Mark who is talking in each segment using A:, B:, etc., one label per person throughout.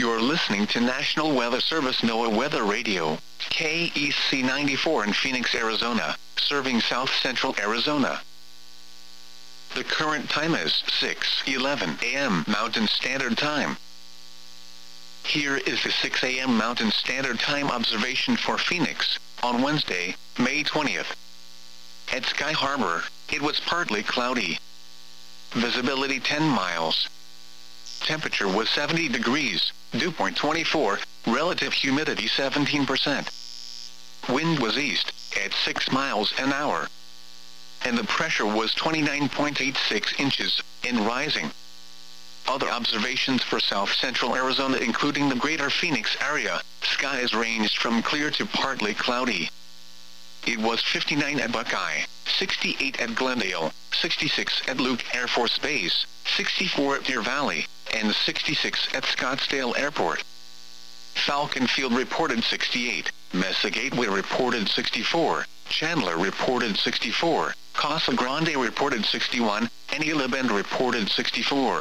A: You're listening to National Weather Service NOAA Weather Radio, KEC 94 in Phoenix, Arizona, serving south central Arizona. The current time is 6:11 a.m. Mountain Standard Time. Here is the 6 a.m. Mountain Standard Time observation for Phoenix, on Wednesday, May 20th. At Sky Harbor, it was partly cloudy. Visibility 10 miles. Temperature was 70 degrees, dew point 24, relative humidity 17%. Wind was east, at 6 miles an hour. And the pressure was 29.86 inches, and rising. Other observations for south central Arizona including the greater Phoenix area, skies ranged from clear to partly cloudy. It was 59 at Buckeye, 68 at Glendale, 66 at Luke Air Force Base, 64 at Deer Valley, and 66 at Scottsdale Airport. Falcon Field reported 68, Mesa Gateway reported 64, Chandler reported 64, Casa Grande reported 61, and Gila Bend reported 64.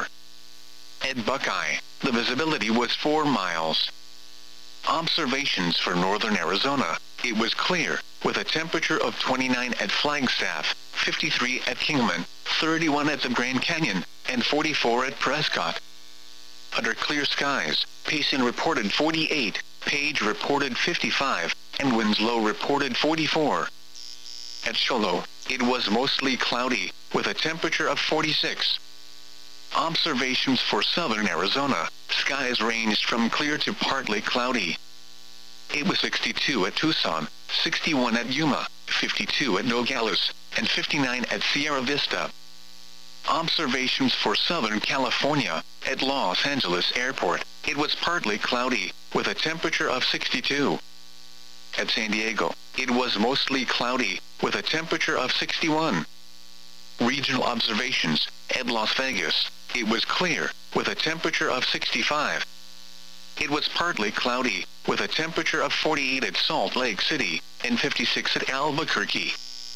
A: At Buckeye, the visibility was 4 miles. Observations for northern Arizona, it was clear, with a temperature of 29 at Flagstaff, 53 at Kingman, 31 at the Grand Canyon, and 44 at Prescott. Under clear skies, Payson reported 48, Page reported 55, and Winslow reported 44. At Shoalo, it was mostly cloudy, with a temperature of 46. Observations for southern Arizona, skies ranged from clear to partly cloudy. It was 62 at Tucson, 61 at Yuma, 52 at Nogales, and 59 at Sierra Vista. Observations for Southern California, at Los Angeles Airport, it was partly cloudy, with a temperature of 62. At San Diego, it was mostly cloudy, with a temperature of 61. Regional observations, at Las Vegas, it was clear, with a temperature of 65. It was partly cloudy, with a temperature of 48 at Salt Lake City, and 56 at Albuquerque.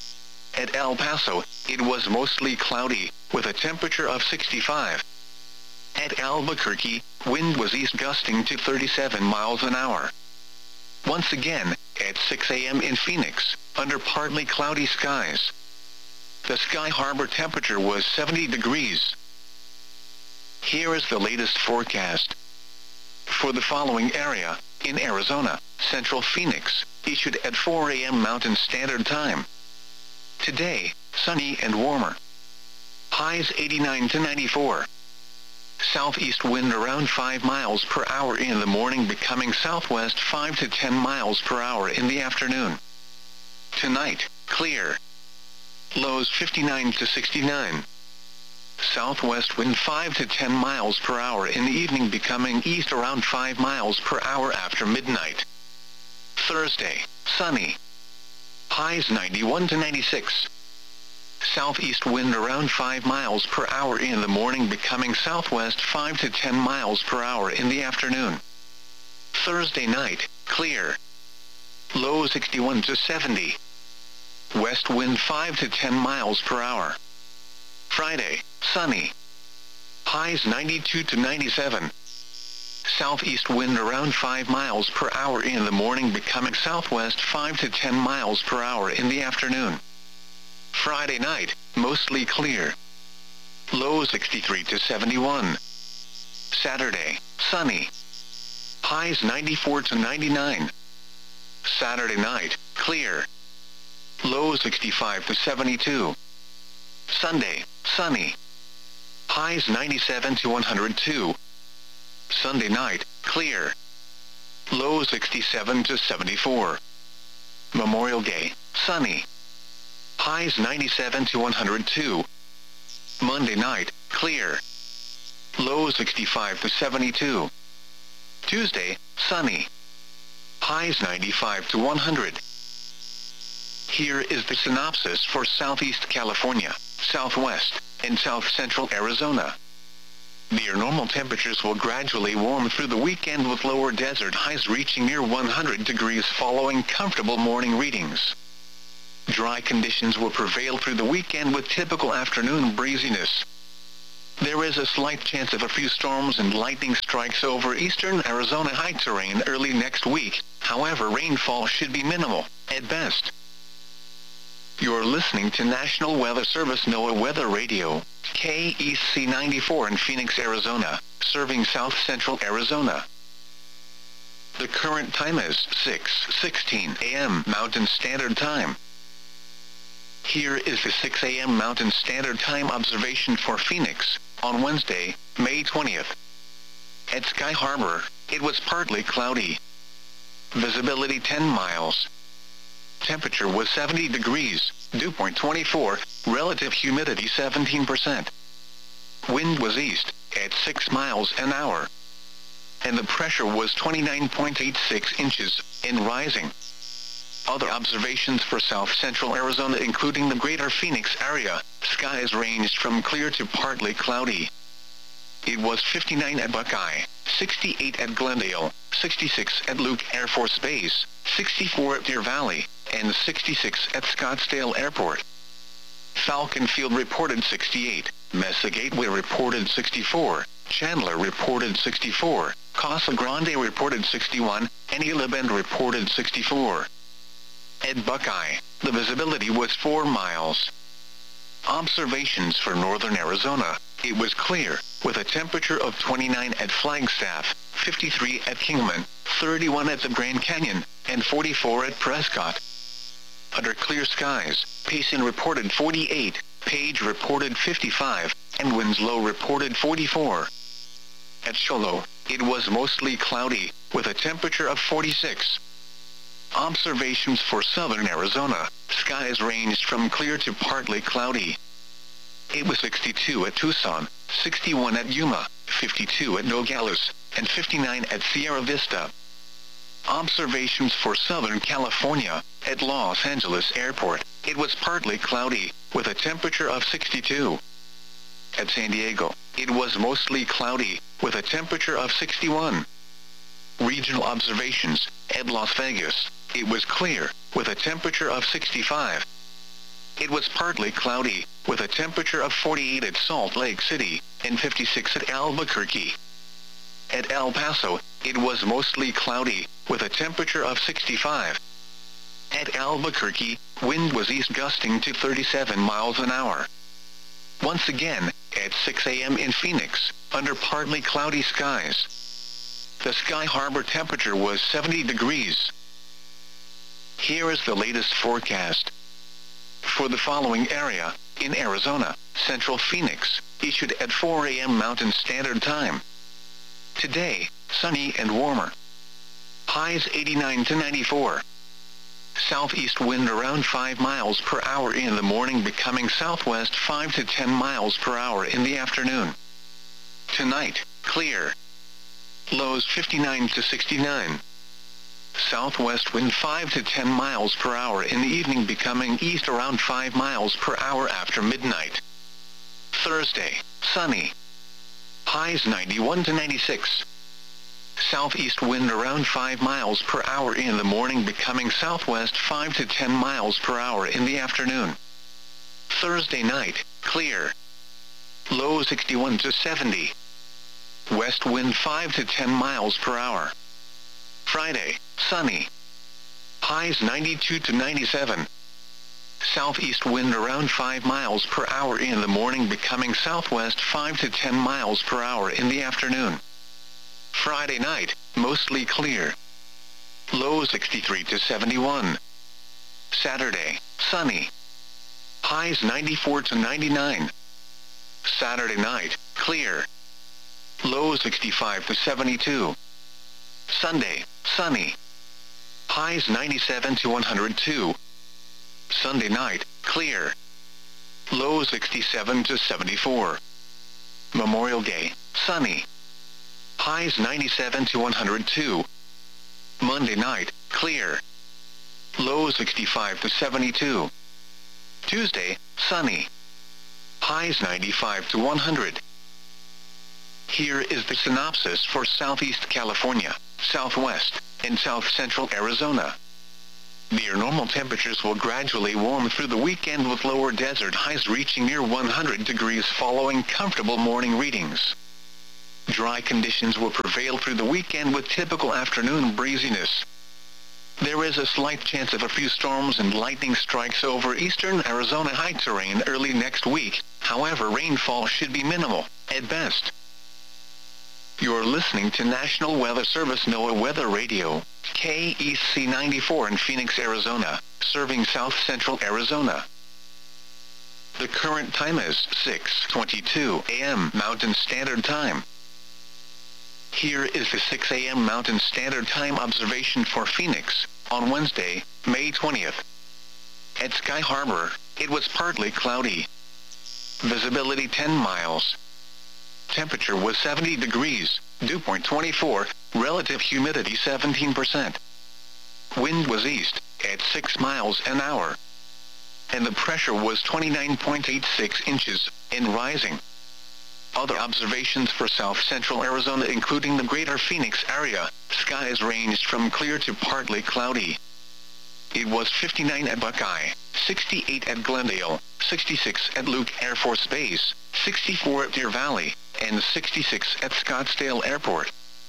A: At El Paso, it was mostly cloudy, with a temperature of 65. At Albuquerque, wind was east gusting to 37 miles an hour. Once again, at 6 a.m. in Phoenix, under partly cloudy skies. The Sky Harbor temperature was 70 degrees. Here is the latest forecast. For the following area, in Arizona, Central Phoenix, issued at 4 a.m. Mountain Standard Time. Today, sunny and warmer. Highs 89 to 94. Southeast wind around 5 miles per hour in the morning, becoming southwest 5 to 10 miles per hour in the afternoon. Tonight, clear. Lows 59 to 69. Southwest wind 5 to 10 miles per hour in the evening, becoming east around 5 miles per hour after midnight. Thursday, sunny. Highs 91 to 96. Southeast wind around 5 miles per hour in the morning, becoming southwest 5 to 10 miles per hour in the afternoon. Thursday night, clear. Low 61 to 70. West wind 5 to 10 miles per hour. Friday, sunny. Highs 92 to 97. Southeast wind around 5 miles per hour in the morning, becoming southwest 5 to 10 miles per hour in the afternoon. Friday night, mostly clear. Low 63 to 71. Saturday, sunny. Highs 94 to 99. Saturday night, clear. Low 65 to 72. Sunday, sunny. Highs 97 to 102. Sunday night, clear. Low 67 to 74. Memorial Day, sunny. Highs 97 to 102. Monday night, clear. Low 65 to 72. Tuesday, sunny. Highs 95 to 100. Here is the synopsis for Southeast California, Southwest, and South Central Arizona. Near normal temperatures will gradually warm through the weekend, with lower desert highs reaching near 100 degrees following comfortable morning readings. Dry conditions will prevail through the weekend with typical afternoon breeziness. There is a slight chance of a few storms and lightning strikes over eastern Arizona high terrain early next week. However, rainfall should be minimal, at best. You're listening to National Weather Service NOAA Weather Radio, KEC 94 in Phoenix, Arizona, serving south central Arizona. The current time is 6:16 a.m. Mountain Standard Time. Here is the 6 a.m. Mountain Standard Time observation for Phoenix, on Wednesday, May 20th. At Sky Harbor, it was partly cloudy. Visibility 10 miles. Temperature was 70 degrees, dew point 24, relative humidity 17%. Wind was east, at 6 miles an hour. And the pressure was 29.86 inches, and rising. Other observations for south central Arizona including the greater Phoenix area, skies ranged from clear to partly cloudy. It was 59 at Buckeye, 68 at Glendale, 66 at Luke Air Force Base, 64 at Deer Valley, and 66 at Scottsdale Airport. Falcon Field reported 68, Mesa Gateway reported 64, Chandler reported 64, Casa Grande reported 61, and Gila Bend reported 64. At Buckeye, the visibility was 4 miles. Observations for northern Arizona, it was clear, with a temperature of 29 at Flagstaff, 53 at Kingman, 31 at the Grand Canyon, and 44 at Prescott. Under clear skies, Payson reported 48, Page reported 55, and Winslow reported 44. At Shoalo, it was mostly cloudy, with a temperature of 46. Observations for southern Arizona, skies ranged from clear to partly cloudy. It was 62 at Tucson, 61 at Yuma, 52 at Nogales, and 59 at Sierra Vista. Observations for Southern California, at Los Angeles Airport, it was partly cloudy, with a temperature of 62. At San Diego, it was mostly cloudy, with a temperature of 61. Regional observations, at Las Vegas, it was clear, with a temperature of 65. It was partly cloudy, with a temperature of 48 at Salt Lake City, and 56 at Albuquerque. At El Paso, it was mostly cloudy, with a temperature of 65. At Albuquerque, wind was east gusting to 37 miles an hour. Once again, at 6 a.m. in Phoenix, under partly cloudy skies. The Sky Harbor temperature was 70 degrees. Here is the latest forecast. For the following area, in Arizona, Central Phoenix, issued at 4 a.m. Mountain Standard Time. Today, sunny and warmer. Highs 89 to 94. Southeast wind around 5 miles per hour in the morning, becoming southwest 5 to 10 miles per hour in the afternoon. Tonight, clear. Lows 59 to 69. Southwest wind 5 to 10 miles per hour in the evening, becoming east around 5 miles per hour after midnight. Thursday, sunny. Highs 91 to 96. Southeast wind around 5 miles per hour in the morning, becoming southwest 5 to 10 miles per hour in the afternoon. Thursday night, clear. Low 61 to 70. West wind 5 to 10 miles per hour. Friday, sunny. Highs 92 to 97. Southeast wind around 5 miles per hour in the morning, becoming southwest 5 to 10 miles per hour in the afternoon. Friday night, mostly clear. Low 63 to 71. Saturday, sunny. Highs 94 to 99. Saturday night, clear. Low 65 to 72. Sunday, sunny. Highs 97 to 102. Sunday night, clear. Low 67 to 74. Memorial Day, sunny. Highs 97 to 102. Monday night, clear. Low 65 to 72. Tuesday, sunny. Highs 95 to 100. Here is the synopsis for Southeast California, Southwest, and South Central Arizona. Near normal temperatures will gradually warm through the weekend with lower desert highs reaching near 100 degrees following comfortable morning readings. Dry conditions will prevail through the weekend with typical afternoon breeziness. There is a slight chance of a few storms and lightning strikes over eastern Arizona high terrain early next week, however rainfall should be minimal, at best. You're listening to National Weather Service NOAA Weather Radio, KEC 94 in Phoenix, Arizona, serving south central Arizona. The current time is 6:22 a.m. Mountain Standard Time. Here is the 6 a.m. Mountain Standard Time observation for Phoenix, on Wednesday, May 20th. At Sky Harbor, it was partly cloudy. Visibility 10 miles. Temperature was 70 degrees, dew point 24, relative humidity 17%. Wind was east, at 6 miles an hour. And the pressure was 29.86 inches, and rising. Other observations for south central Arizona including the greater Phoenix area, skies ranged from clear to partly cloudy. It was 59 at Buckeye, 68 at Glendale, 66 at Luke Air Force Base, 64 at Deer Valley, and 66 at Scottsdale Airport.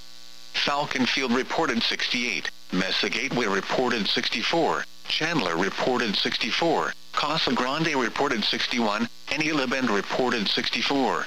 A: Falcon Field reported 68, Mesa Gateway reported 64, Chandler reported 64, Casa Grande reported 61, and Gila Bend reported 64.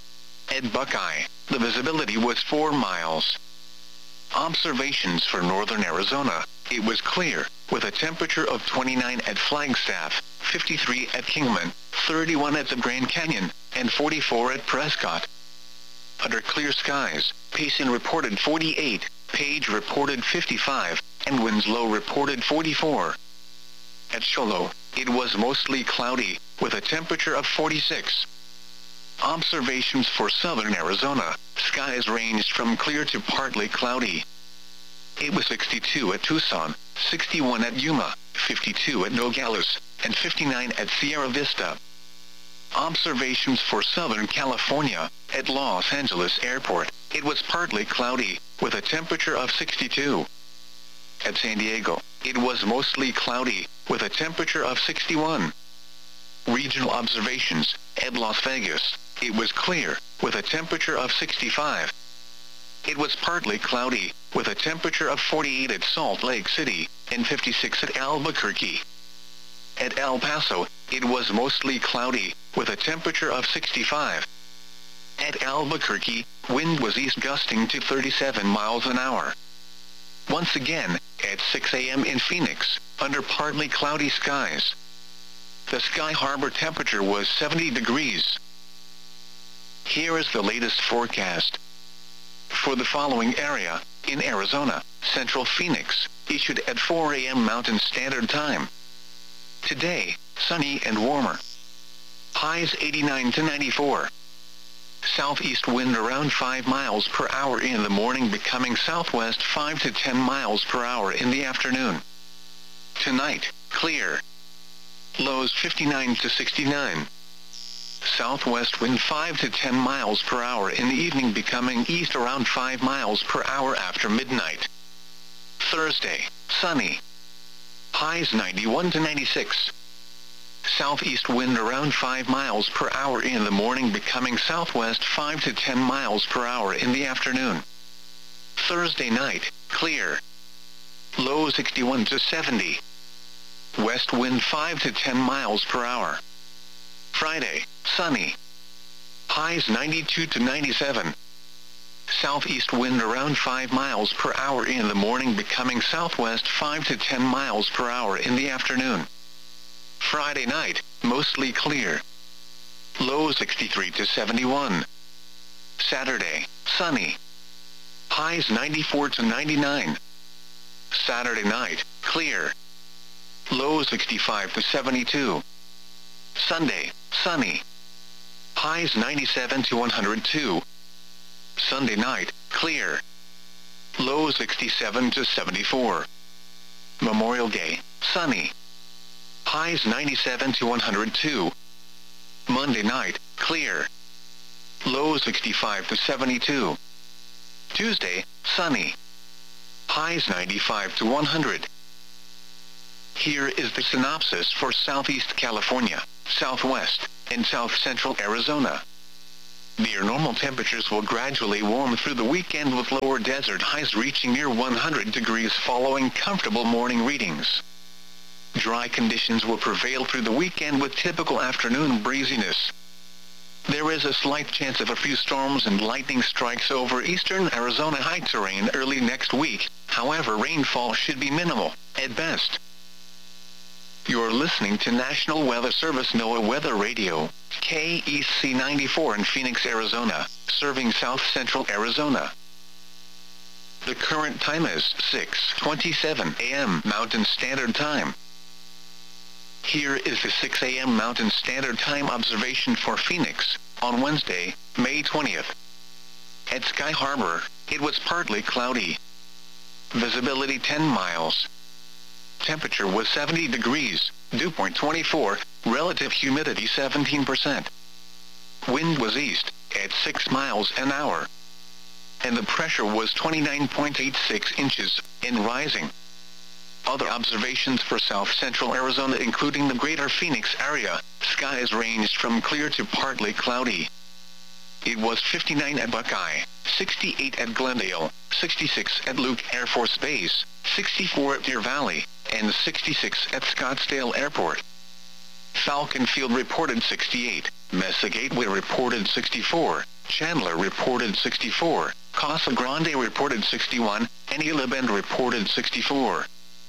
A: At Buckeye, the visibility was 4 miles. Observations for northern Arizona, it was clear, with a temperature of 29 at Flagstaff, 53 at Kingman, 31 at the Grand Canyon, and 44 at Prescott. Under clear skies, Payson reported 48, Page reported 55, and Winslow reported 44. At Shoalo, it was mostly cloudy, with a temperature of 46. Observations for southern Arizona, skies ranged from clear to partly cloudy. It was 62 at Tucson, 61 at Yuma, 52 at Nogales, and 59 at Sierra Vista. Observations for southern California, at Los Angeles Airport, it was partly cloudy, with a temperature of 62. At San Diego, it was mostly cloudy, with a temperature of 61. Regional observations, at Las Vegas, it was clear, with a temperature of 65. It was partly cloudy, with a temperature of 48 at Salt Lake City, and 56 at Albuquerque. At El Paso, it was mostly cloudy, with a temperature of 65. At Albuquerque, wind was east gusting to 37 miles an hour. Once again, at 6 a.m. in Phoenix, under partly cloudy skies. The Sky Harbor temperature was 70 degrees. Here is the latest forecast. For the following area, in Arizona, Central Phoenix, issued at 4 a.m. Mountain Standard Time. Today, sunny and warmer. Highs 89 to 94. Southeast wind around 5 miles per hour in the morning, becoming southwest 5 to 10 miles per hour in the afternoon. Tonight, clear. Lows 59 to 69. Southwest wind 5 to 10 miles per hour in the evening, becoming east around 5 miles per hour after midnight. Thursday, sunny. Highs 91 to 96. Southeast wind around 5 miles per hour in the morning, becoming southwest 5 to 10 miles per hour in the afternoon. Thursday night, clear. Low 61 to 70. West wind 5 to 10 miles per hour. Friday, sunny. Highs 92 to 97. Southeast wind around 5 miles per hour in the morning, becoming southwest 5 to 10 miles per hour in the afternoon. Friday night, mostly clear. Low 63 to 71. Saturday, sunny. Highs 94 to 99. Saturday night, clear. Low 65 to 72. Sunday, sunny. Highs 97 to 102. Sunday night, clear. Low 67 to 74. Memorial Day, sunny. Highs 97 to 102. Monday night, clear. Low 65 to 72. Tuesday, sunny. Highs 95 to 100. Here is the synopsis for Southeast California, Southwest, and South Central Arizona. Near normal temperatures will gradually warm through the weekend with lower desert highs reaching near 100 degrees following comfortable morning readings. Dry conditions will prevail through the weekend with typical afternoon breeziness. There is a slight chance of a few storms and lightning strikes over eastern Arizona high terrain early next week, however rainfall should be minimal, at best. You're listening to National Weather Service NOAA Weather Radio, KEC 94 in Phoenix, Arizona, serving South Central Arizona. The current time is 6:27 a.m. Mountain Standard Time. Here is the 6 a.m. Mountain Standard Time observation for Phoenix, on Wednesday, May 20th. At Sky Harbor, it was partly cloudy. Visibility 10 miles. Temperature was 70 degrees, dew point 24, relative humidity 17%. Wind was east, at 6 miles an hour. And the pressure was 29.86 inches, and rising. Other observations for South Central Arizona including the greater Phoenix area, skies ranged from clear to partly cloudy. It was 59 at Buckeye, 68 at Glendale, 66 at Luke Air Force Base, 64 at Deer Valley, and 66 at Scottsdale Airport. Falcon Field reported 68, Mesa Gateway reported 64, Chandler reported 64, Casa Grande reported 61, and Gila Bend reported 64.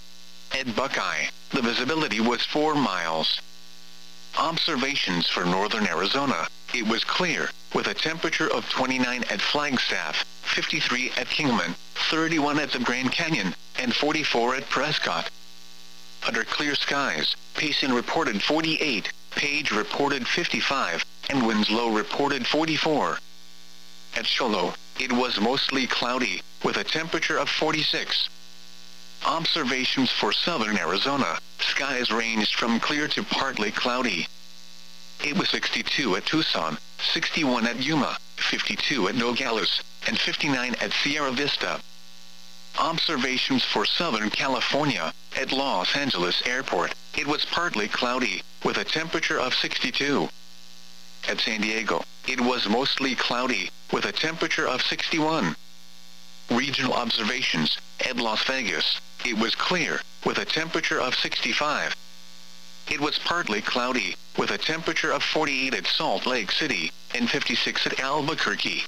A: At Buckeye, the visibility was 4 miles. Observations for northern Arizona, it was clear, with a temperature of 29 at Flagstaff, 53 at Kingman, 31 at the Grand Canyon, and 44 at Prescott. Under clear skies, Payson reported 48, Page reported 55, and Winslow reported 44. At Shoalo, it was mostly cloudy, with a temperature of 46. Observations for southern Arizona, skies ranged from clear to partly cloudy. It was 62 at Tucson, 61 at Yuma, 52 at Nogales, and 59 at Sierra Vista. Observations for Southern California, at Los Angeles Airport, it was partly cloudy, with a temperature of 62. At San Diego, it was mostly cloudy, with a temperature of 61. Regional observations, at Las Vegas, it was clear, with a temperature of 65. It was partly cloudy, with a temperature of 48 at Salt Lake City, and 56 at Albuquerque.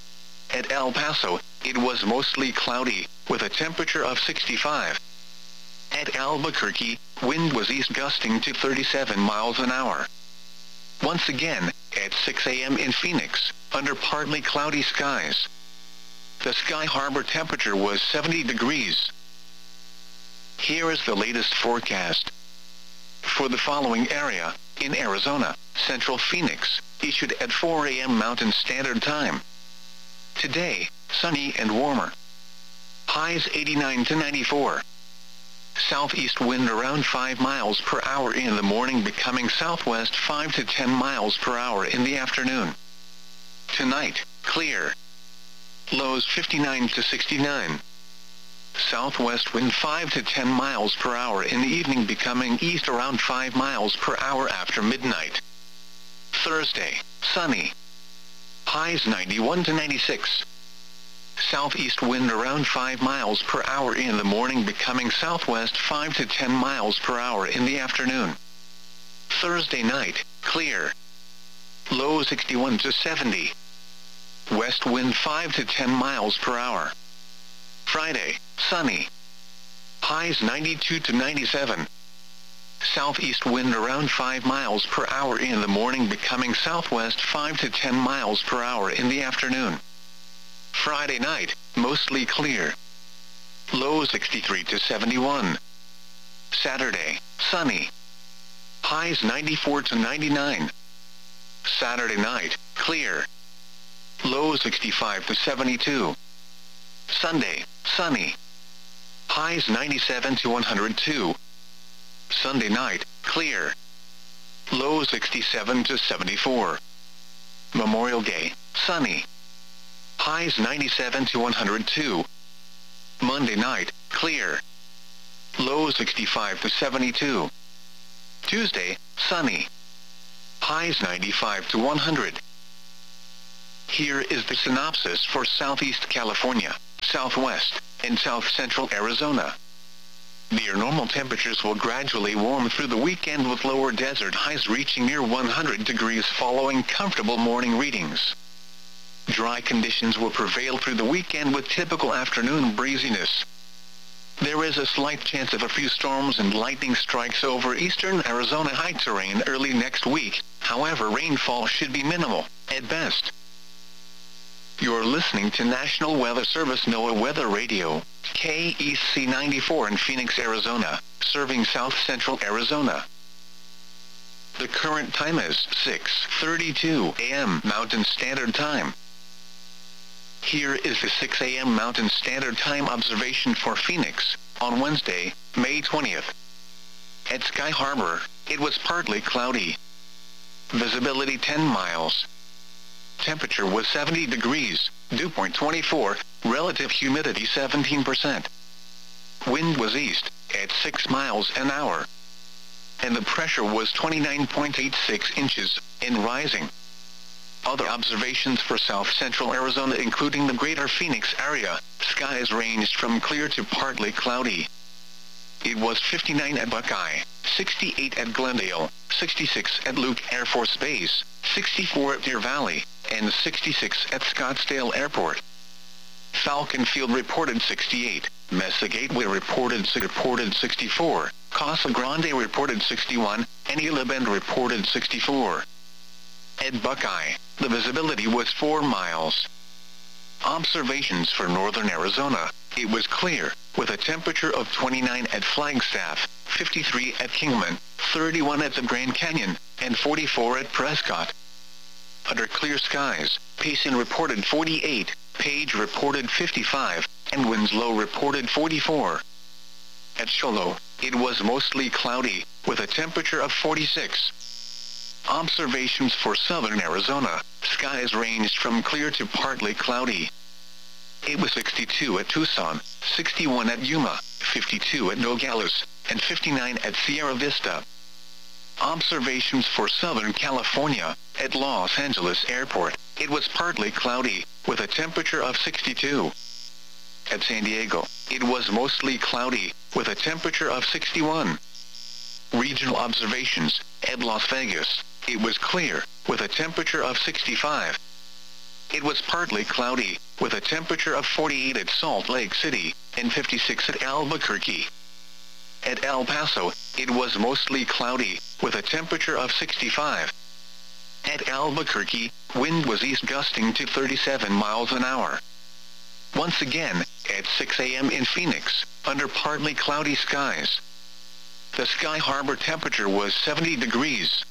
A: At El Paso, it was mostly cloudy, with a temperature of 65. At Albuquerque, wind was east gusting to 37 miles an hour. Once again, at 6 a.m. in Phoenix, under partly cloudy skies. The Sky Harbor temperature was 70 degrees. Here is the latest forecast. For the following area, in Arizona, Central Phoenix, issued at 4 a.m. Mountain Standard Time. Today, sunny and warmer. Highs 89 to 94. Southeast wind around 5 miles per hour in the morning, becoming southwest 5 to 10 miles per hour in the afternoon. Tonight, clear. Lows 59 to 69. Southwest wind 5 to 10 miles per hour in the evening, becoming east around 5 miles per hour after midnight. Thursday, sunny. Highs 91 to 96. Southeast wind around 5 miles per hour in the morning, becoming southwest 5 to 10 miles per hour in the afternoon. Thursday night, clear. Low 61 to 70. West wind 5 to 10 miles per hour. Friday, sunny. Highs 92 to 97. Southeast wind around 5 miles per hour in the morning, becoming southwest 5 to 10 miles per hour in the afternoon. Friday night, mostly clear. Low 63 to 71. Saturday, sunny. Highs 94 to 99. Saturday night, clear. Low 65 to 72. Sunday, sunny. Highs 97 to 102. Sunday night, clear. Low 67 to 74. Memorial Day, sunny. Highs 97 to 102. Monday night, clear. Low 65 to 72. Tuesday, sunny. Highs 95 to 100. Here is the synopsis for Southeast California, Southwest, and South Central Arizona. Near normal temperatures will gradually warm through the weekend with lower desert highs reaching near 100 degrees following comfortable morning readings. Dry conditions will prevail through the weekend with typical afternoon breeziness. There is a slight chance of a few storms and lightning strikes over eastern Arizona high terrain early next week, however rainfall should be minimal, at best. You're listening to National Weather Service NOAA Weather Radio, KEC 94 in Phoenix, Arizona, serving South Central Arizona. The current time is 6:32 a.m. Mountain Standard Time. Here is the 6 a.m. Mountain Standard Time observation for Phoenix, on Wednesday, May 20th. At Sky Harbor, it was partly cloudy. Visibility 10 miles. Temperature was 70 degrees, dew point 24, relative humidity 17%. Wind was east, at 6 miles an hour. And the pressure was 29.86 inches, and rising. Other observations for South Central Arizona including the greater Phoenix area, skies ranged from clear to partly cloudy. It was 59 at Buckeye, 68 at Glendale, 66 at Luke Air Force Base, 64 at Deer Valley, and 66 at Scottsdale Airport. Falcon Field reported 68, Mesa Gateway reported 64, Casa Grande reported 61, and Isla Bend reported 64. At Buckeye, the visibility was 4 miles. Observations for northern Arizona, it was clear, with a temperature of 29 at Flagstaff, 53 at Kingman, 31 at the Grand Canyon, and 44 at Prescott. Under clear skies, Payson reported 48, Page reported 55, and Winslow reported 44. At Cholo, it was mostly cloudy, with a temperature of 46. Observations for southern Arizona, skies ranged from clear to partly cloudy. It was 62 at Tucson, 61 at Yuma, 52 at Nogales, and 59 at Sierra Vista. Observations for Southern California, at Los Angeles Airport, it was partly cloudy, with a temperature of 62. At San Diego, it was mostly cloudy, with a temperature of 61. Regional observations, at Las Vegas, it was clear, with a temperature of 65. It was partly cloudy, with a temperature of 48 at Salt Lake City, and 56 at Albuquerque. At El Paso, it was mostly cloudy, with a temperature of 65. At Albuquerque, wind was east gusting to 37 miles an hour. Once again, at 6 a.m. in Phoenix, under partly cloudy skies. The Sky Harbor temperature was 70 degrees.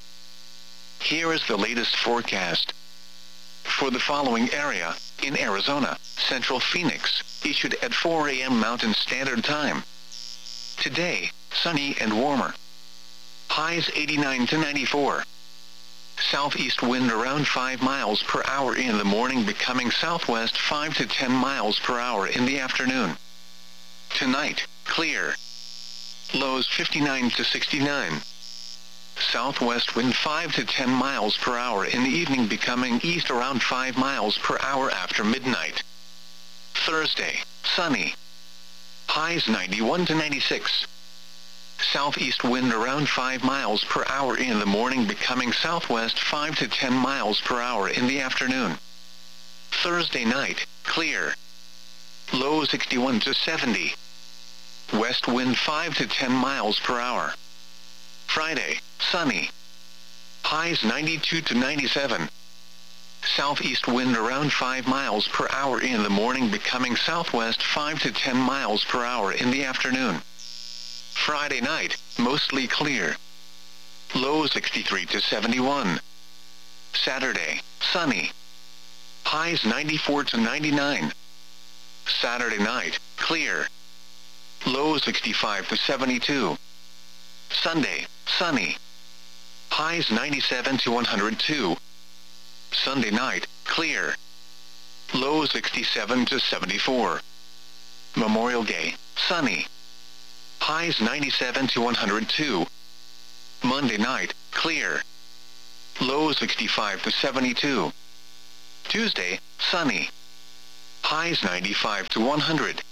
A: Here is the latest forecast. For the following area, in Arizona, Central Phoenix, issued at 4 a.m. Mountain Standard Time. Today, sunny and warmer. Highs 89 to 94. Southeast wind around 5 miles per hour in the morning, becoming southwest 5 to 10 miles per hour in the afternoon. Tonight, clear. Lows 59 to 69. Southwest wind 5 to 10 miles per hour in the evening, becoming east around 5 miles per hour after midnight. Thursday, sunny. Highs 91 to 96. Southeast wind around 5 miles per hour in the morning, becoming southwest 5 to 10 miles per hour in the afternoon. Thursday night, clear. Low 61 to 70. West wind 5 to 10 miles per hour. Friday, sunny. Highs 92 to 97. Southeast wind around 5 miles per hour in the morning, becoming southwest 5 to 10 miles per hour in the afternoon. Friday night, mostly clear. Low 63 to 71. Saturday, sunny. Highs 94 to 99. Saturday night, clear. Low 65 to 72. Sunday, sunny. Highs 97 to 102. Sunday night, clear. Low 67 to 74. Memorial Day, sunny. highs 97 to 102. Monday night, clear. Lows 65 to 72. Tuesday, sunny. Highs 95 to 100.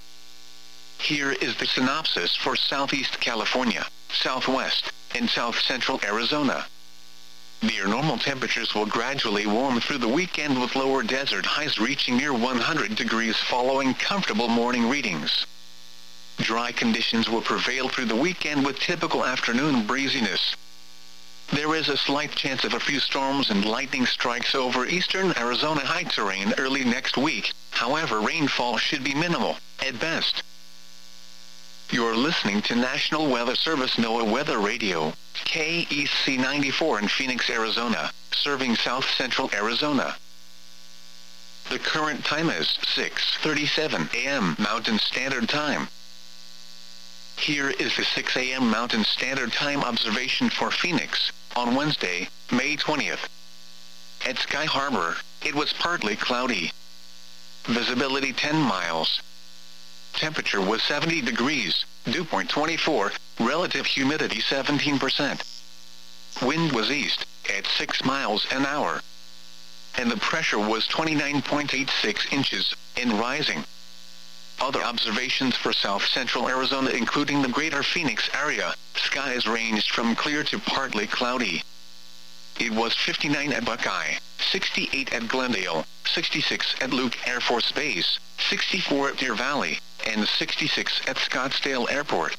A: Here is the synopsis for Southeast California, Southwest, and South Central Arizona. Near normal temperatures will gradually warm through the weekend with lower desert highs reaching near 100 degrees following comfortable morning readings. Dry conditions will prevail through the weekend with typical afternoon breeziness. There is a slight chance of a few storms and lightning strikes over eastern Arizona high terrain early next week, however rainfall should be minimal, at best. You're listening to National Weather Service NOAA Weather Radio, KEC 94 in Phoenix, Arizona, serving South Central Arizona. The current time is 6:37 a.m. Mountain Standard Time. Here is the 6 a.m. Mountain Standard Time observation for Phoenix, on Wednesday, May 20th. At Sky Harbor, it was partly cloudy. Visibility 10 miles. Temperature was 70 degrees, dew point 24, relative humidity 17%. Wind was east, at 6 miles an hour. And the pressure was 29.86 inches, and rising. Other observations for South Central Arizona including the greater Phoenix area, skies ranged from clear to partly cloudy. It was 59 at Buckeye, 68 at Glendale, 66 at Luke Air Force Base, 64 at Deer Valley, and 66 at Scottsdale Airport.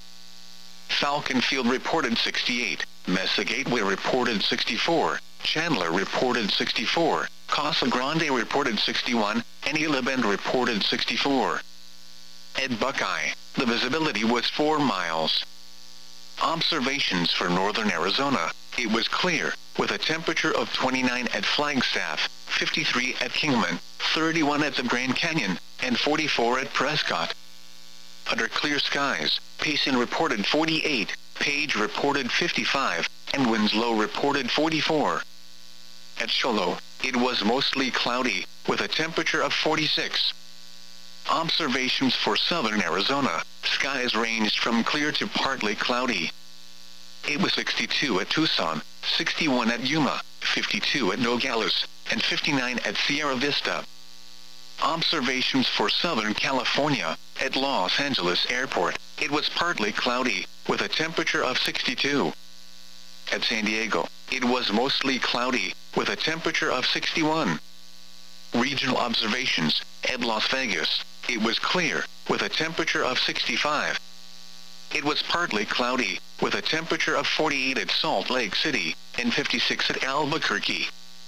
A: Falcon Field reported 68, Mesa Gateway reported 64, Chandler reported 64, Casa Grande reported 61, and Gila Bend reported 64. At Buckeye, the visibility was 4 miles. Observations for northern Arizona, it was clear, with a temperature of 29 at Flagstaff, 53 at Kingman, 31 at the Grand Canyon, and 44 at Prescott. Under clear skies, Payson reported 48, Page reported 55, and Winslow reported 44. At Shoalo, it was mostly cloudy, with a temperature of 46. Observations for southern Arizona, skies ranged from clear to partly cloudy. It was 62 at Tucson, 61 at Yuma, 52 at Nogales, and 59 at Sierra Vista. Observations for Southern California, at Los Angeles Airport, it was partly cloudy, with a temperature of 62. At San Diego, it was mostly cloudy, with a temperature of 61. Regional observations, at Las Vegas, it was clear, with a temperature of 65. It was partly cloudy, with a temperature of 48 at Salt Lake City, and 56 at Albuquerque.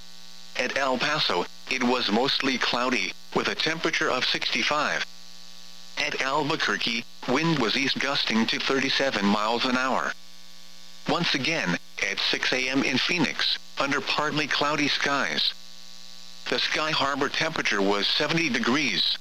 A: At El Paso, it was mostly cloudy, with a temperature of 65. At Albuquerque, wind was east gusting to 37 miles an hour. Once again, at 6 a.m. in Phoenix, under partly cloudy skies. The Sky Harbor temperature was 70 degrees.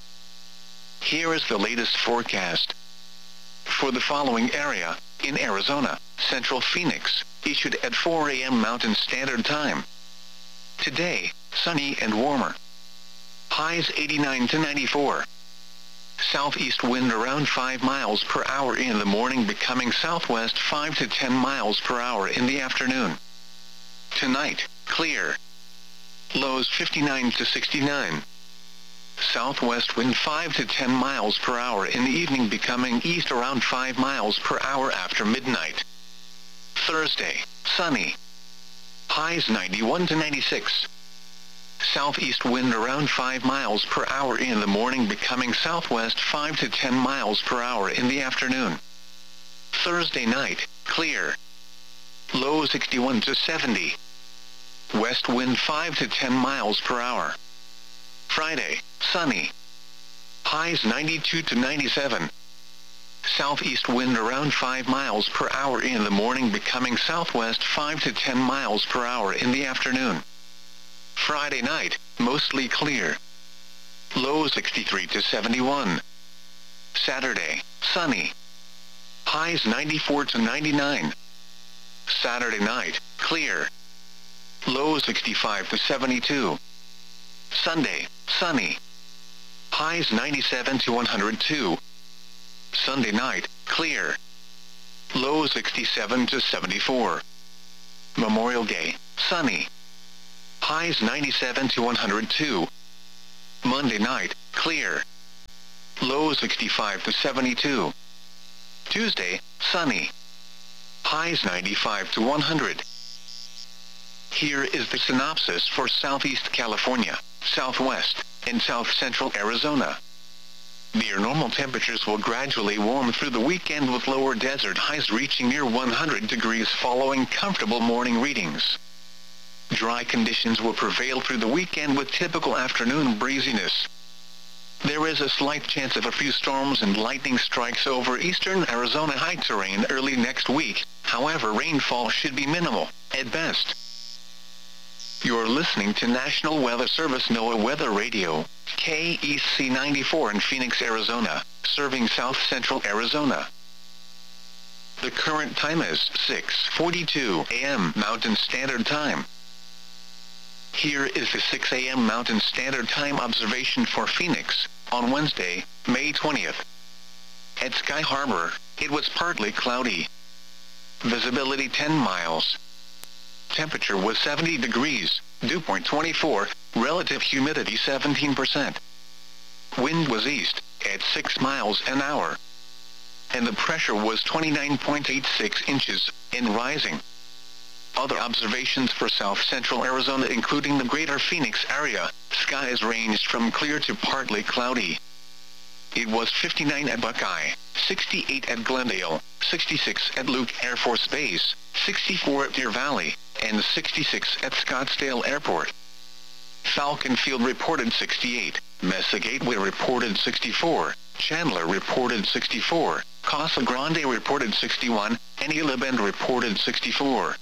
A: Here is the latest forecast. For the following area, in Arizona, Central Phoenix, issued at 4 a.m. Mountain Standard Time. Today, sunny and warmer. Highs 89 to 94. Southeast wind around 5 miles per hour in the morning, becoming southwest 5 to 10 miles per hour in the afternoon. Tonight, clear. Lows 59 to 69. Southwest wind 5 to 10 miles per hour in the evening, becoming east around 5 miles per hour after midnight. Thursday, sunny. Highs 91 to 96. Southeast wind around 5 miles per hour in the morning, becoming southwest 5 to 10 miles per hour in the afternoon. Thursday night, clear. Low 61 to 70. West wind 5 to 10 miles per hour. Friday, sunny. Highs 92 to 97. Southeast wind around 5 miles per hour in the morning, becoming southwest 5 to 10 miles per hour in the afternoon. Friday night, mostly clear. Low 63 to 71. Saturday, sunny. Highs 94 to 99. Saturday night, clear. Low 65 to 72. Sunday, sunny. Highs 97 to 102. Sunday night, clear. Low 67 to 74. Memorial Day, sunny. Highs 97 to 102. Monday night, clear. Low 65 to 72. Tuesday, sunny. Highs 95 to 100. Here is the synopsis for Southeast California, Southwest, and South Central Arizona. Near normal temperatures will gradually warm through the weekend with lower desert highs reaching near 100 degrees following comfortable morning readings. Dry conditions will prevail through the weekend with typical afternoon breeziness. There is a slight chance of a few storms and lightning strikes over eastern Arizona high terrain early next week, however rainfall should be minimal, at best. You're listening to National Weather Service NOAA Weather Radio, KEC 94 in Phoenix, Arizona, serving South Central Arizona. The current time is 6:42 a.m. Mountain Standard Time. Here is the 6 a.m. Mountain Standard Time observation for Phoenix, on Wednesday, May 20th. At Sky Harbor, it was partly cloudy. Visibility 10 miles. Temperature was 70 degrees, dew point 24, relative humidity 17%. Wind was east, at 6 miles an hour. And the pressure was 29.86 inches, and rising. Other observations for South Central Arizona including the greater Phoenix area, skies ranged from clear to partly cloudy. It was 59 at Buckeye, 68 at Glendale, 66 at Luke Air Force Base, 64 at Deer Valley, and 66 at Scottsdale Airport. Falcon Field reported 68, Mesa Gateway reported 64, Chandler reported 64, Casa Grande reported 61, and Gila Bend reported 64.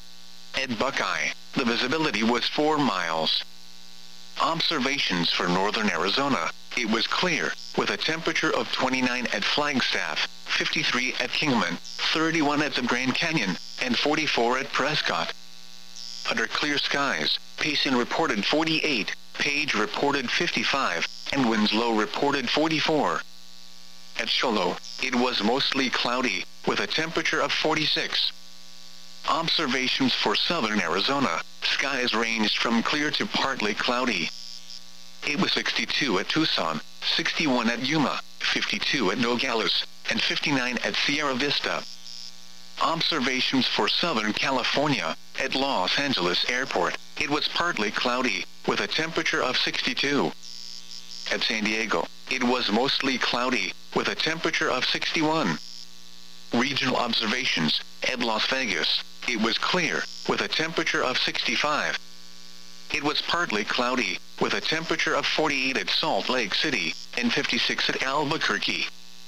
A: At Buckeye, the visibility was 4 miles. Observations for northern Arizona, it was clear, with a temperature of 29 at Flagstaff, 53 at Kingman, 31 at the Grand Canyon, and 44 at Prescott. Under clear skies, Payson reported 48, Page reported 55, and Winslow reported 44. At Shoalo, it was mostly cloudy, with a temperature of 46. Observations for southern Arizona, skies ranged from clear to partly cloudy. It was 62 at Tucson, 61 at Yuma, 52 at Nogales, and 59 at Sierra Vista. Observations for Southern California, at Los Angeles Airport, it was partly cloudy, with a temperature of 62. At San Diego, it was mostly cloudy, with a temperature of 61. Regional observations, at Las Vegas, it was clear, with a temperature of 65. It was partly cloudy, with a temperature of 48 at Salt Lake City, and 56 at Albuquerque.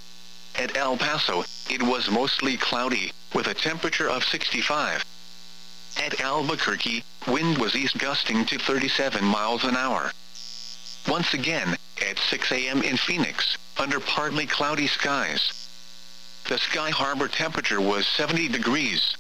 A: At El Paso, it was mostly cloudy, with a temperature of 65. At Albuquerque, wind was east gusting to 37 miles an hour. Once again, at 6 a.m. in Phoenix, under partly cloudy skies. The Sky Harbor temperature was 70 degrees.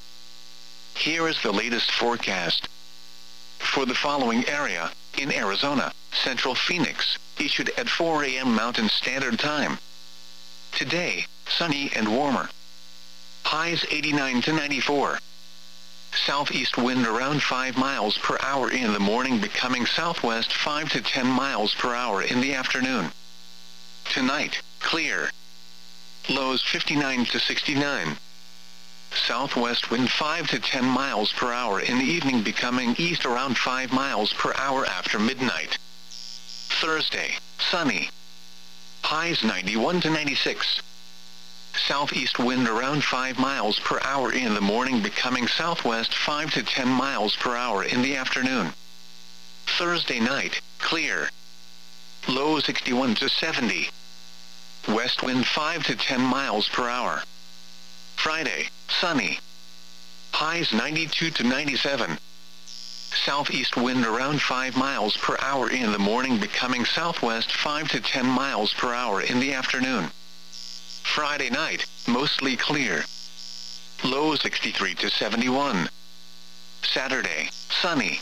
A: Here is the latest forecast. For the following area, in Arizona, Central Phoenix, issued at 4 a.m. Mountain Standard Time. Today, sunny and warmer. Highs 89 to 94. Southeast wind around 5 miles per hour in the morning, becoming southwest 5 to 10 miles per hour in the afternoon. Tonight, clear. Lows 59 to 69. Southwest wind 5 to 10 miles per hour in the evening, becoming east around 5 miles per hour after midnight. Thursday, sunny. Highs 91 to 96. Southeast wind around 5 miles per hour in the morning, becoming southwest 5 to 10 miles per hour in the afternoon. Thursday night, clear. Low 61 to 70. West wind 5 to 10 miles per hour. Friday, sunny. Highs 92 to 97. Southeast wind around 5 miles per hour in the morning, becoming southwest 5 to 10 miles per hour in the afternoon. Friday night, mostly clear. Low 63 to 71. Saturday, sunny.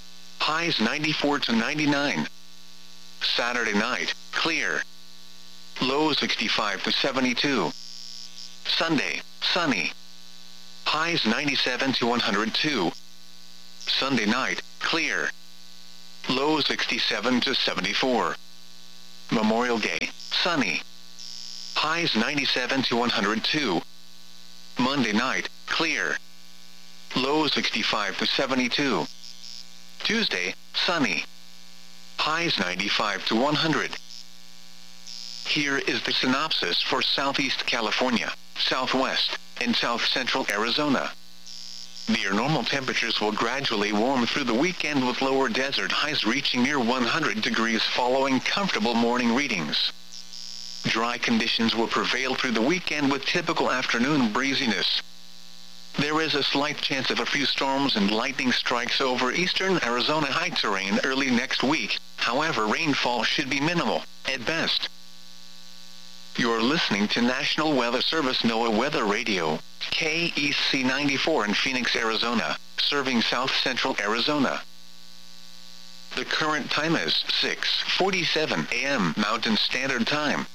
A: Highs 94 to 99. Saturday night, clear. Low 65 to 72. Sunday, sunny. Highs 97 to 102. Sunday night, clear. Low 67 to 74. Memorial Day, sunny. Highs 97 to 102. Monday night, clear. Low 65 to 72. Tuesday, sunny. Highs 95 to 100. Here is the synopsis for Southeast California, Southwest, and South Central Arizona. Near normal temperatures will gradually warm through the weekend with lower desert highs reaching near 100 degrees following comfortable morning readings. Dry conditions will prevail through the weekend with typical afternoon breeziness. There is a slight chance of a few storms and lightning strikes over eastern Arizona high terrain early next week, however rainfall should be minimal, at best. You're listening to National Weather Service NOAA Weather Radio, KEC 94 in Phoenix, Arizona, serving South Central Arizona. The current time is 6:47 a.m. Mountain Standard Time.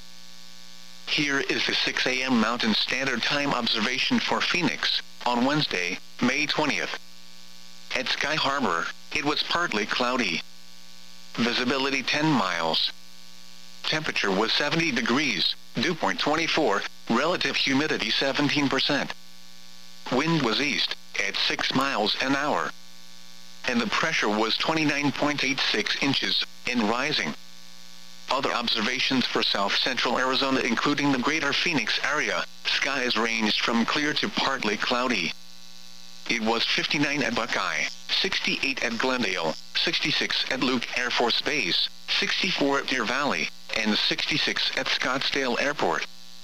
A: Here is the 6 a.m. Mountain Standard Time observation for Phoenix, on Wednesday, May 20th. At Sky Harbor, it was partly cloudy. Visibility 10 miles. Temperature was 70 degrees, dew point 24, relative humidity 17%. Wind was east, at 6 miles an hour. And the pressure was 29.86 inches, and rising. Other observations for South Central Arizona including the greater Phoenix area, skies ranged from clear to partly cloudy. It was 59 at Buckeye, 68 at Glendale, 66 at Luke Air Force Base, 64 at Deer Valley, and 66 at Scottsdale Airport.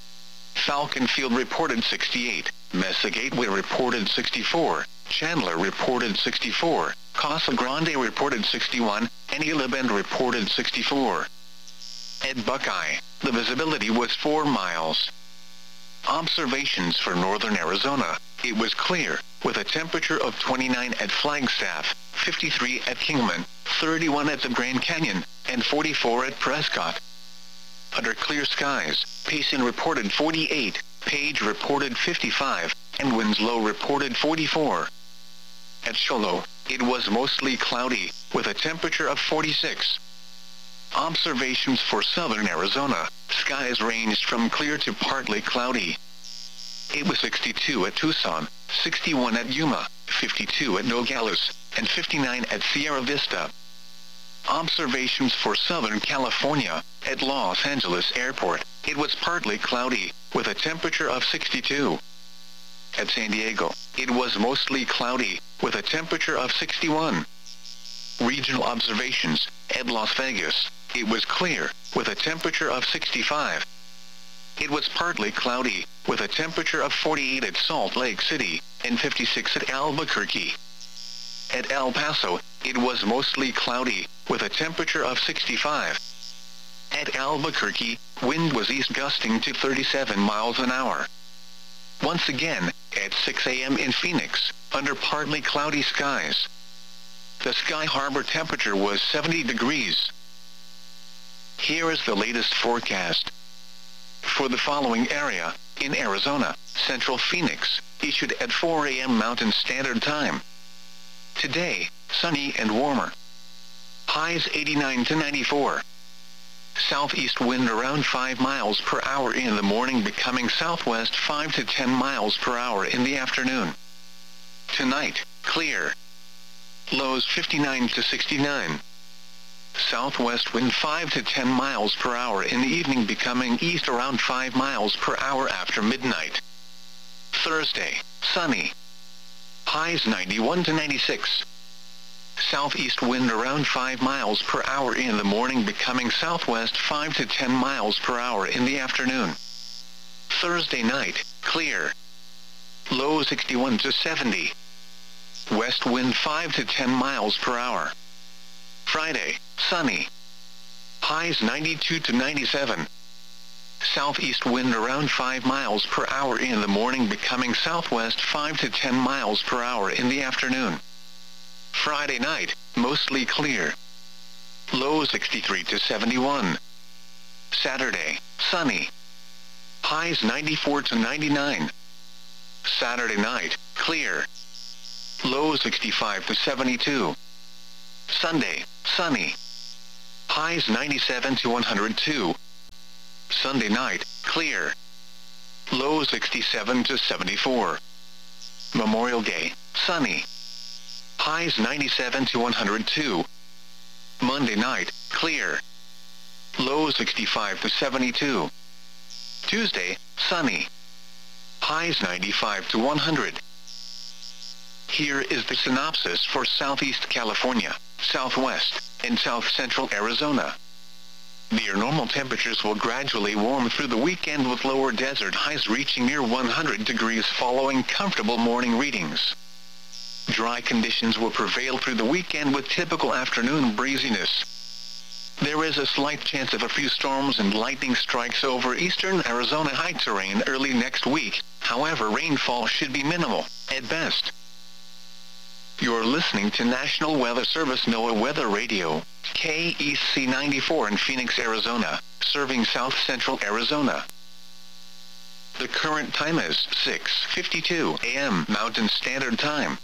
A: Falcon Field reported 68, Mesa Gateway reported 64, Chandler reported 64, Casa Grande reported 61, and Gila Bend reported 64. At Buckeye, the visibility was 4 miles. Observations for northern Arizona, it was clear, with a temperature of 29 at Flagstaff, 53 at Kingman, 31 at the Grand Canyon, and 44 at Prescott. Under clear skies, Payson reported 48, Page reported 55, and Winslow reported 44. At Show Low, it was mostly cloudy, with a temperature of 46. Observations for southern Arizona, skies ranged from clear to partly cloudy. It was 62 at Tucson, 61 at Yuma, 52 at Nogales, and 59 at Sierra Vista. Observations for Southern California, at Los Angeles Airport, it was partly cloudy, with a temperature of 62. At San Diego, it was mostly cloudy, with a temperature of 61. Regional observations, at Las Vegas, it was clear, with a temperature of 65. It was partly cloudy, with a temperature of 48 at Salt Lake City, and 56 at Albuquerque. At El Paso, it was mostly cloudy, with a temperature of 65. At Albuquerque, wind was east gusting to 37 miles an hour. Once again, at 6 a.m. in Phoenix, under partly cloudy skies. The Sky Harbor temperature was 70 degrees. Here is the latest forecast. For the following area, in Arizona, Central Phoenix, issued at 4 a.m. Mountain Standard Time. Today, sunny and warmer. Highs 89 to 94. Southeast wind around 5 miles per hour in the morning, becoming southwest 5 to 10 miles per hour in the afternoon. Tonight, clear. Lows 59 to 69. Southwest wind 5 to 10 miles per hour in the evening, becoming east around 5 miles per hour after midnight. Thursday, sunny. Highs 91 to 96. Southeast wind around 5 miles per hour in the morning, becoming southwest 5 to 10 miles per hour in the afternoon. Thursday night, clear. Low 61 to 70. West wind 5 to 10 miles per hour. Friday, sunny. Highs 92 to 97. Southeast wind around 5 miles per hour in the morning, becoming southwest 5 to 10 miles per hour in the afternoon. Friday night, mostly clear. Low 63 to 71. Saturday, sunny. Highs 94 to 99. Saturday night, clear. Lows 65 to 72. Sunday, sunny. Highs 97 to 102. Sunday night, clear. Lows 67 to 74. Memorial Day, sunny. Highs 97 to 102. Monday night, clear. Lows 65 to 72. Tuesday, sunny. Highs 95 to 100. Here is the synopsis for Southeast California, Southwest, and South Central Arizona. Near normal temperatures will gradually warm through the weekend with lower desert highs reaching near 100 degrees following comfortable morning readings. Dry conditions will prevail through the weekend with typical afternoon breeziness. There is a slight chance of a few storms and lightning strikes over eastern Arizona high terrain early next week, however rainfall should be minimal, at best. You're listening to National Weather Service NOAA Weather Radio, KEC 94 in Phoenix, Arizona, serving South Central Arizona. The current time is 6:52 a.m. Mountain Standard Time.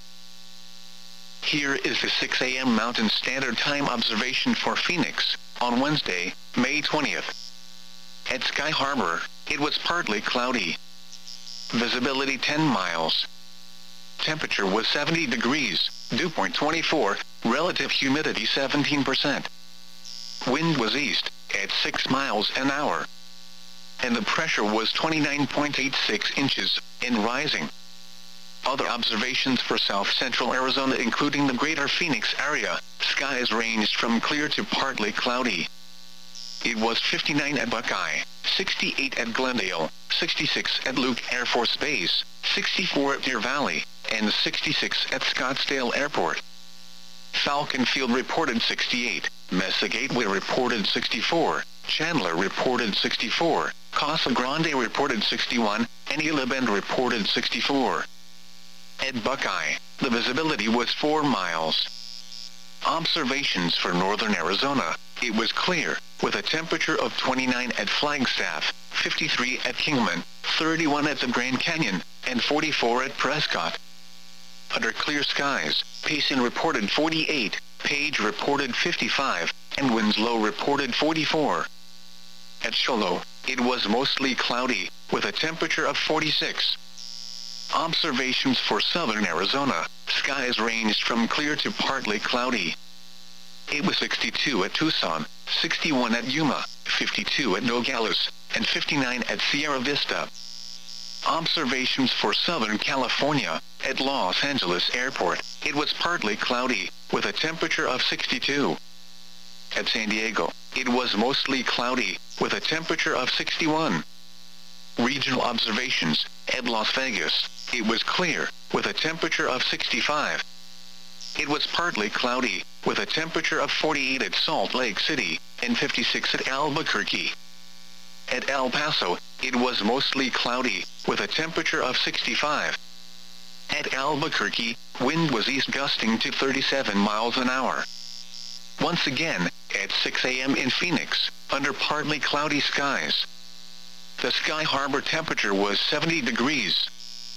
A: Here is the 6 a.m. Mountain Standard Time observation for Phoenix, on Wednesday, May 20th. At Sky Harbor, it was partly cloudy. Visibility 10 miles. Temperature was 70 degrees, dew point 24, relative humidity 17%. Wind was east, at 6 miles an hour. And the pressure was 29.86 inches, and rising. Other observations for South Central Arizona including the greater Phoenix area, skies ranged from clear to partly cloudy. It was 59 at Buckeye, 68 at Glendale, 66 at Luke Air Force Base, 64 at Deer Valley, and 66 at Scottsdale Airport. Falcon Field reported 68, Mesa Gateway reported 64, Chandler reported 64, Casa Grande reported 61, and Isla Bend reported 64. At Buckeye, the visibility was 4 miles. Observations for northern Arizona, it was clear, with a temperature of 29 at Flagstaff, 53 at Kingman, 31 at the Grand Canyon, and 44 at Prescott. Under clear skies, Payson reported 48, Page reported 55, and Winslow reported 44. At Shoalo, it was mostly cloudy, with a temperature of 46. Observations for southern Arizona, skies ranged from clear to partly cloudy. It was 62 at Tucson, 61 at Yuma, 52 at Nogales, and 59 at Sierra Vista. Observations for Southern California, at Los Angeles Airport, it was partly cloudy, with a temperature of 62. At San Diego, it was mostly cloudy, with a temperature of 61. Regional observations, at Las Vegas, it was clear, with a temperature of 65. It was partly cloudy, with a temperature of 48 at Salt Lake City, and 56 at Albuquerque. At El Paso, it was mostly cloudy, with a temperature of 65. At Albuquerque, wind was east gusting to 37 miles an hour. Once again, at 6 a.m. in Phoenix, under partly cloudy skies. The Sky Harbor temperature was 70 degrees.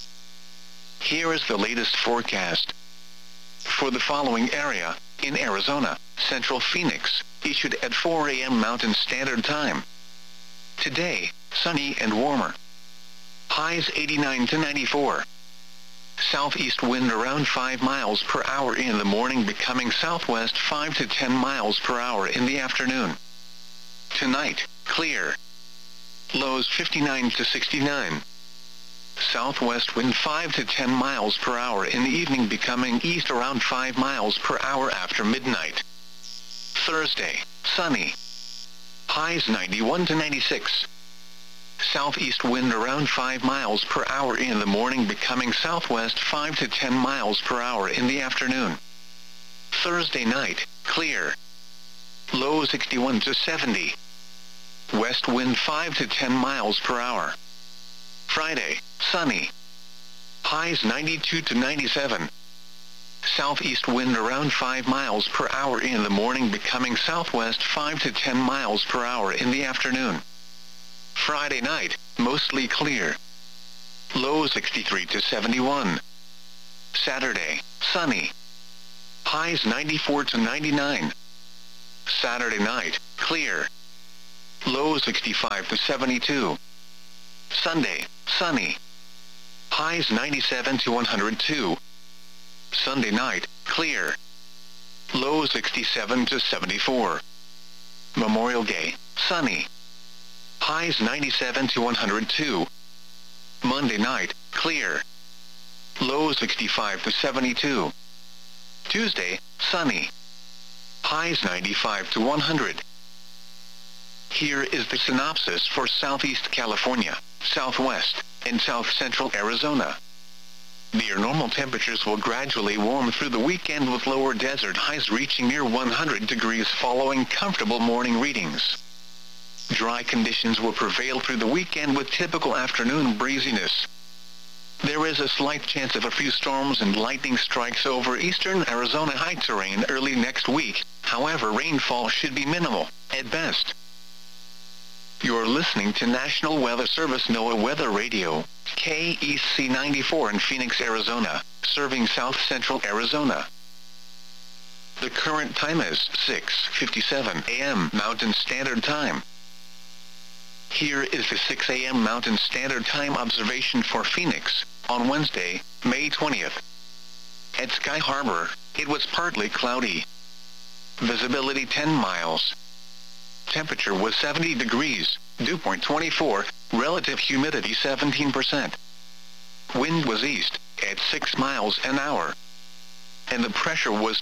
A: Here is the latest forecast. For the following area, in Arizona, Central Phoenix, issued at 4 a.m. Mountain Standard Time. Today, sunny and warmer. Highs 89 to 94. Southeast wind around 5 miles per hour in the morning, becoming southwest 5 to 10 miles per hour in the afternoon. Tonight, clear. Lows 59 to 69. Southwest wind 5 to 10 miles per hour in the evening, becoming east around 5 miles per hour after midnight. Thursday, sunny. Highs 91 to 96. Southeast wind around 5 miles per hour in the morning, becoming southwest 5 to 10 miles per hour in the afternoon. Thursday night, clear. Low 61 to 70. West wind 5 to 10 miles per hour. Friday, sunny. Highs 92 to 97. southeast wind around 5 miles per hour in the morning, becoming southwest 5 to 10 miles per hour in the afternoon. Friday night, mostly clear. Low 63 to 71. Saturday, sunny. Highs 94 to 99. Saturday night, clear. Low 65 to 72. Sunday, sunny. Highs 97 to 102. Sunday night, clear. Low 67 to 74. Memorial Day, sunny. Highs 97 to 102. Monday night, clear. Low 65 to 72. Tuesday, sunny. Highs 95 to 100. Here is the synopsis for Southeast California, Southwest, and South Central Arizona. Near normal temperatures will gradually warm through the weekend, with lower desert highs reaching near 100 degrees following comfortable morning readings. Dry conditions will prevail through the weekend with typical afternoon breeziness. There is a slight chance of a few storms and lightning strikes over eastern Arizona high terrain early next week. However, rainfall should be minimal, at best. You're listening to National Weather Service NOAA Weather Radio, KEC 94 in Phoenix, Arizona, serving South Central Arizona. The current time is 6:57 a.m. Mountain Standard Time. Here is the 6 a.m. Mountain Standard Time observation for Phoenix, on Wednesday, May 20th. At Sky Harbor, it was partly cloudy. Visibility 10 miles. Temperature was 70 degrees, dew point 24, relative humidity 17%. Wind was east, at 6 miles an hour. And the pressure was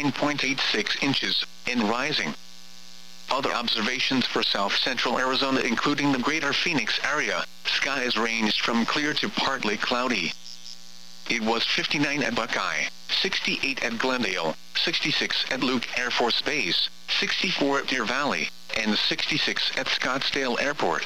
A: 29.86 inches, and rising. Other observations for South Central Arizona, including the greater Phoenix area, skies ranged from clear to partly cloudy. It was 59 at Buckeye, 68 at Glendale, 66 at Luke Air Force Base, 64 at Deer Valley, and 66 at Scottsdale Airport.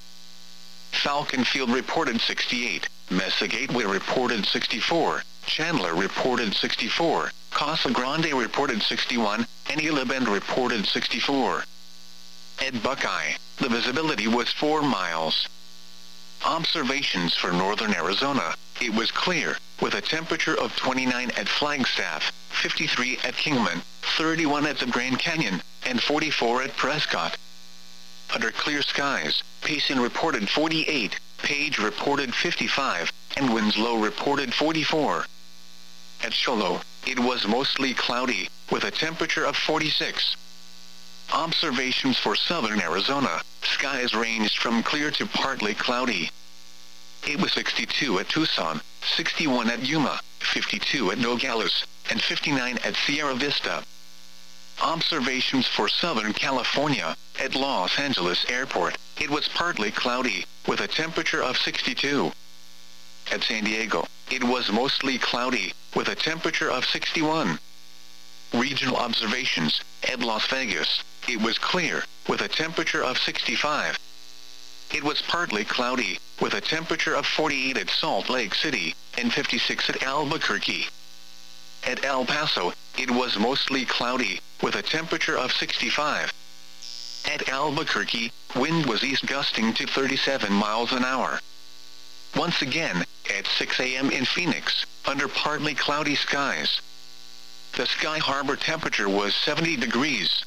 A: Falcon Field reported 68, Mesa Gateway reported 64, Chandler reported 64, Casa Grande reported 61, and Gila Bend reported 64. At Buckeye, the visibility was 4 miles. Observations for northern Arizona, it was clear, with a temperature of 29 at Flagstaff, 53 at Kingman, 31 at the Grand Canyon, and 44 at Prescott. Under clear skies, Payson reported 48, Page reported 55, and Winslow reported 44. At Shoalo, it was mostly cloudy, with a temperature of 46. Observations for southern Arizona, skies ranged from clear to partly cloudy. It was 62 at Tucson, 61 at Yuma, 52 at Nogales, and 59 at Sierra Vista. Observations for Southern California, at Los Angeles Airport, it was partly cloudy, with a temperature of 62. At San Diego, it was mostly cloudy, with a temperature of 61. Regional observations, at Las Vegas, it was clear, with a temperature of 65. It was partly cloudy, with a temperature of 48 at Salt Lake City, and 56 at Albuquerque. At El Paso, it was mostly cloudy, with a temperature of 65. At Albuquerque, wind was east gusting to 37 miles an hour. Once again, at 6 a.m. in Phoenix, under partly cloudy skies. The Sky Harbor temperature was 70 degrees.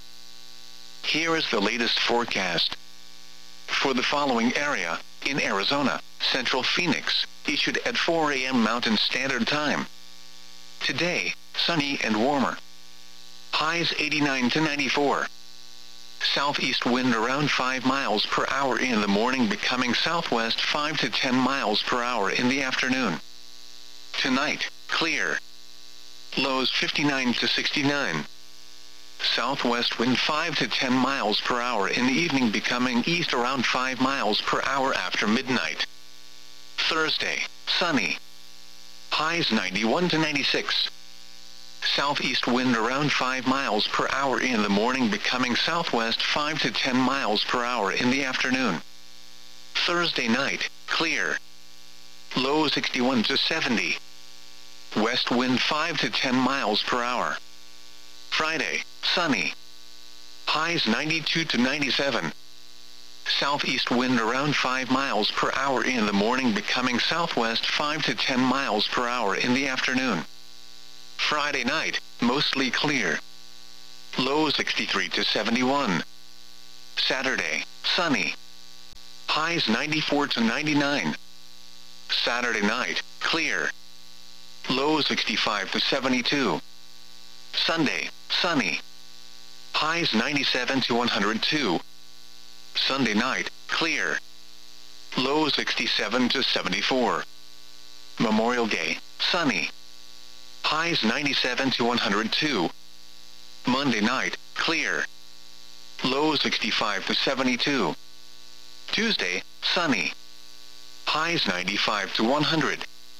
A: Here is the latest forecast. For the following area, in Arizona, Central Phoenix, issued at 4 a.m. Mountain Standard Time. Today, sunny and warmer. Highs 89 to 94. Southeast wind around 5 miles per hour in the morning, becoming southwest 5 to 10 miles per hour in the afternoon. Tonight, clear. Lows 59 to 69. Southwest wind 5 to 10 miles per hour in the evening, becoming east around 5 miles per hour after midnight. Thursday, sunny. Highs 91 to 96. Southeast wind around 5 miles per hour in the morning, becoming southwest 5 to 10 miles per hour in the afternoon. Thursday night, clear. Low 61 to 70. West wind 5 to 10 miles per hour. Friday, sunny. Highs 92 to 97. Southeast wind around 5 miles per hour in the morning, becoming southwest 5 to 10 miles per hour in the afternoon. Friday night, mostly clear. Low 63 to 71. Saturday, sunny. Highs 94 to 99. Saturday night, clear. Low 65 to 72. Sunday, sunny. Highs 97 to 102. Sunday night, clear. Low 67 to 74. Memorial Day, sunny. Highs 97 to 102. Monday night, clear. Low 65 to 72. Tuesday, sunny. Highs 95 to 100.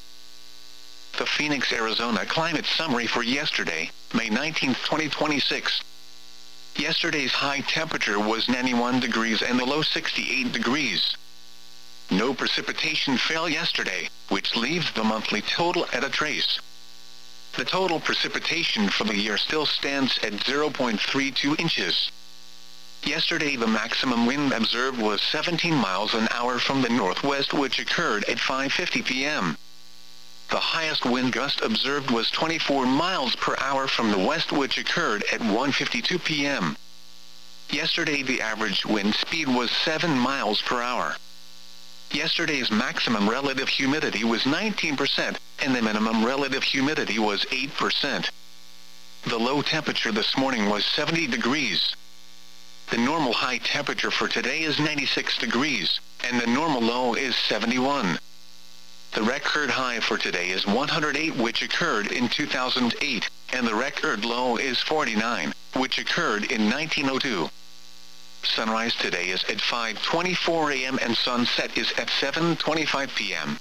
A: The Phoenix, Arizona climate summary for yesterday, May 19, 2026. Yesterday's high temperature was 91 degrees and the low 68 degrees. No precipitation fell yesterday, which leaves the monthly total at a trace. The total precipitation for the year still stands at 0.32 inches. Yesterday the maximum wind observed was 17 miles an hour from the northwest, which occurred at 5:50 p.m. The highest wind gust observed was 24 miles per hour from the west, which occurred at 1:52 p.m. Yesterday the average wind speed was 7 miles per hour. Yesterday's maximum relative humidity was 19%, and the minimum relative humidity was 8%. The low temperature this morning was 70 degrees. The normal high temperature for today is 96 degrees, and the normal low is 71. The record high for today is 108, which occurred in 2008, and the record low is 49, which occurred in 1902. Sunrise today is at 5:24 a.m. and sunset is at 7:25 p.m.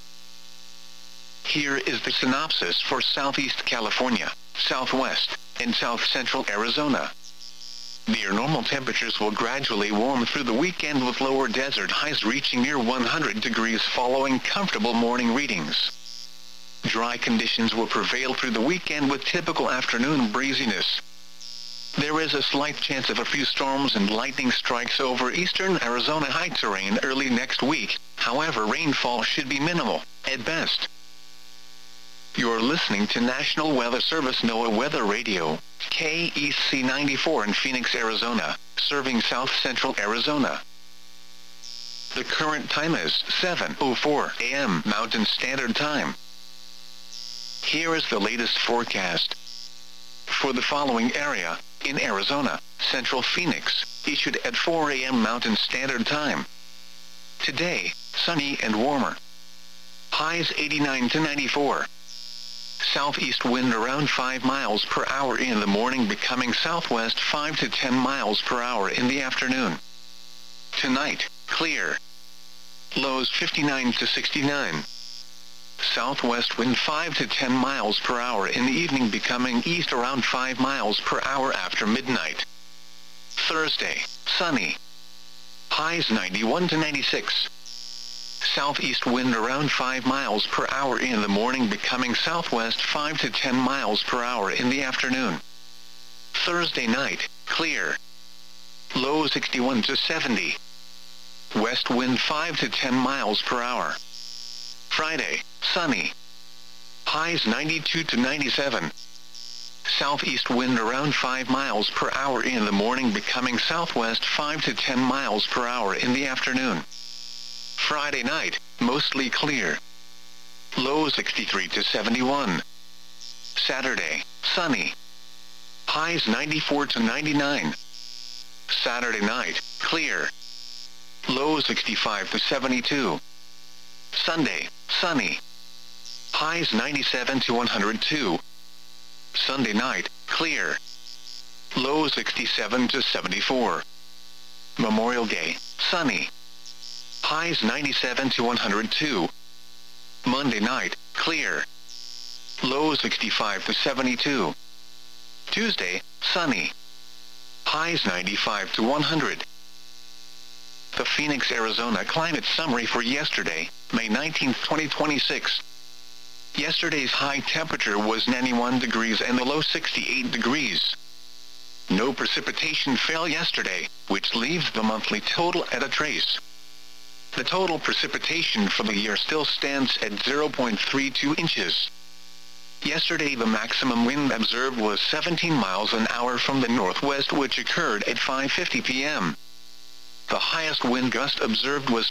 A: Here is the synopsis for Southeast California, Southwest, and South Central Arizona. Near normal temperatures will gradually warm through the weekend, with lower desert highs reaching near 100 degrees following comfortable morning readings. Dry conditions will prevail through the weekend with typical afternoon breeziness. There is a slight chance of a few storms and lightning strikes over eastern Arizona high terrain early next week. However, rainfall should be minimal, at best. You're listening to National Weather Service NOAA Weather Radio, KEC 94 in Phoenix, Arizona, serving South Central Arizona. The current time is 7:04 a.m. Mountain Standard Time. Here is the latest forecast. For the following area, in Arizona, Central Phoenix, issued at 4 a.m. Mountain Standard Time. Today, sunny and warmer. Highs 89 to 94. Southeast wind around 5 miles per hour in the morning, becoming southwest 5 to 10 miles per hour in the afternoon. Tonight, clear. Lows 59 to 69. Southwest wind 5 to 10 miles per hour in the evening, becoming east around 5 miles per hour after midnight. Thursday, sunny. Highs 91 to 96. Southeast wind around 5 miles per hour in the morning, becoming southwest 5 to 10 miles per hour in the afternoon. Thursday night, clear. Low 61 to 70. West wind 5 to 10 miles per hour. Friday, sunny. Highs 92 to 97. Southeast wind around 5 miles per hour in the morning, becoming southwest 5 to 10 miles per hour in the afternoon. Friday night, mostly clear. Low 63 to 71. Saturday, sunny. Highs 94 to 99. Saturday night, clear. Low 65 to 72. Sunday, sunny. Highs 97 to 102. Sunday night, clear. Low 67 to 74. Memorial Day, sunny. Highs 97 to 102. Monday night, clear. Low 65 to 72. Tuesday, sunny. Highs 95 to 100. The Phoenix, Arizona climate summary for yesterday, May 19, 2026. Yesterday's high temperature was 91 degrees and the low 68 degrees. No precipitation fell yesterday, which leaves the monthly total at a trace. The total precipitation for the year still stands at 0.32 inches. Yesterday the maximum wind observed was 17 miles an hour from the northwest, which occurred at 5:50 p.m. The highest wind gust observed was